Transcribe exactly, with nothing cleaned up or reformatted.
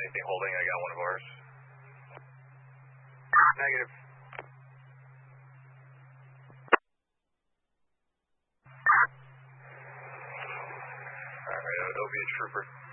Anything holding? I got one of ours. Negative. Alright, it'll be a trooper.